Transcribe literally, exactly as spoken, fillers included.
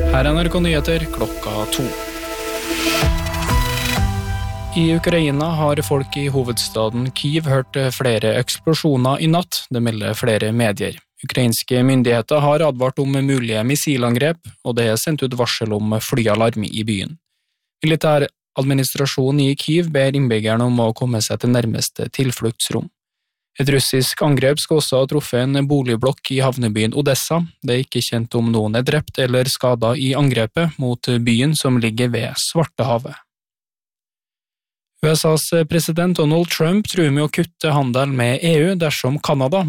Her er N R K Nyheter klokka to. I Ukraina har folk i hovedstaden Kyiv hørt flere eksplosjoner i natt, det melder flere medier. Ukrainske myndigheter har advart om mulige missilangrep, og det er sendt ut varsel om flyalarm i byen. Militæradministrasjonen i Kyiv ber innbyggerne om å komme seg til nærmeste tilfluktsrom. Et russisk angrep skal også ha truffet en boligblokk i havnebyen Odessa. Det er ikke kjent om noen er drept eller skadet i angrepet mot byen som ligger ved Svartehavet. U S A's president Donald Trump truer med å kutte handel med E U dersom Kanada